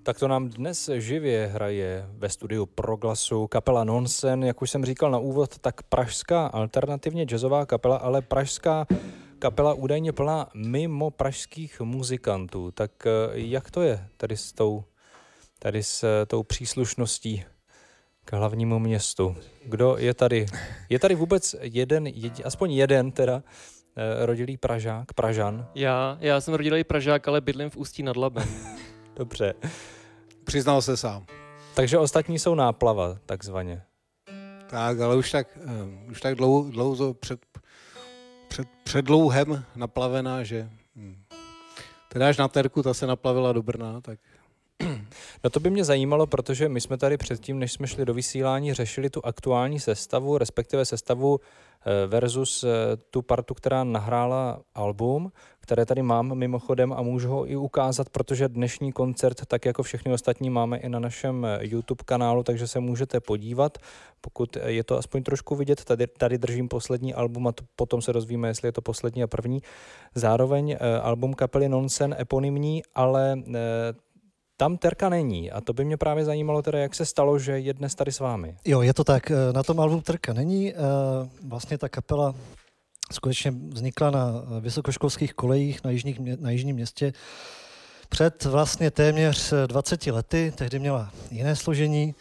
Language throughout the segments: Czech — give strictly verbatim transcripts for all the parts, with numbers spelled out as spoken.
Tak to nám dnes živě hraje ve studiu Proglasu kapela Nonsen, jak už jsem říkal na úvod, tak pražská alternativně jazzová kapela, ale pražská kapela údajně plná mimo pražských muzikantů. Tak jak to je tady s tou, tady s tou příslušností k hlavnímu městu? Kdo je tady? Je tady vůbec jeden, jedi, aspoň jeden teda, rodilý Pražák, Pražan? Já, já jsem rodilý Pražák, ale bydlím v Ústí nad Labem. Dobře. Přiznal se sám. Takže ostatní jsou náplava, takzvaně. Tak, ale už tak, uh, už tak dlouho, dlouho před, před, před dlouhem naplavená, že hm. teda až na terku, ta se naplavila do Brna, tak... No to by mě zajímalo, protože my jsme tady předtím, než jsme šli do vysílání, řešili tu aktuální sestavu, respektive sestavu versus tu partu, která nahrála album, které tady mám mimochodem a můžu ho i ukázat, protože dnešní koncert, tak jako všechny ostatní, máme i na našem YouTube kanálu, takže se můžete podívat, pokud je to aspoň trošku vidět. Tady, tady držím poslední album a to, potom se dozvíme, jestli je to poslední a první. Zároveň album kapely Nonsen, eponymní, ale tam Terka není a to by mě právě zajímalo teda, jak se stalo, že je dnes tady s vámi. Jo, je to tak. Na tom albu Terka není. Vlastně ta kapela skutečně vznikla na vysokoškolských kolejích na, jižních, na jižním městě před vlastně téměř dvaceti lety. Tehdy měla jiné složení,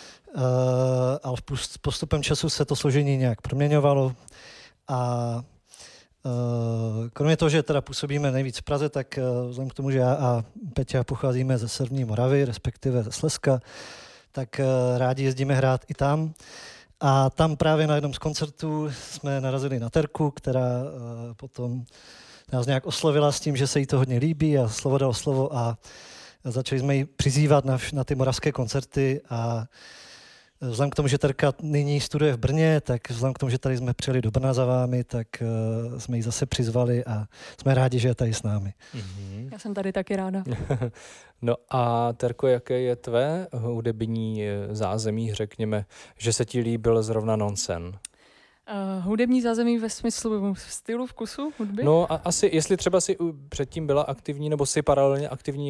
ale postupem času se to složení nějak proměňovalo a kromě toho, že teda působíme nejvíc v Praze, tak vzhledem k tomu, že já a Peťa pocházíme ze severní Moravy, respektive ze Slezska, tak rádi jezdíme hrát i tam. A tam právě na jednom z koncertů jsme narazili na Terku, která potom nás nějak oslovila s tím, že se jí to hodně líbí a slovo dalo slovo a začali jsme ji přizývat na, na ty moravské koncerty a vzhledem k tomu, že Terka nyní studuje v Brně, tak vzhledem k tomu, že tady jsme přijeli do Brna za vámi, tak uh, jsme ji zase přizvali a jsme rádi, že je tady s námi. Mm-hmm. Já jsem tady taky ráda. No a Terko, jaké je tvé hudební zázemí, řekněme, že se ti líbil zrovna Nonsen? Uh, hudební zázemí ve smyslu stylu, vkusu, hudby? No a asi, jestli třeba si předtím byla aktivní, nebo si paralelně aktivní